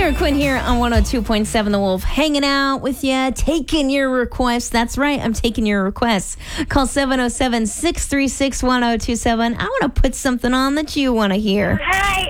Sarah Quinn here on 102.7 The Wolf, hanging out with you, taking your requests. That's right, I'm taking your requests. Call 707-636-1027. I want to put something on that you want to hear. Hi,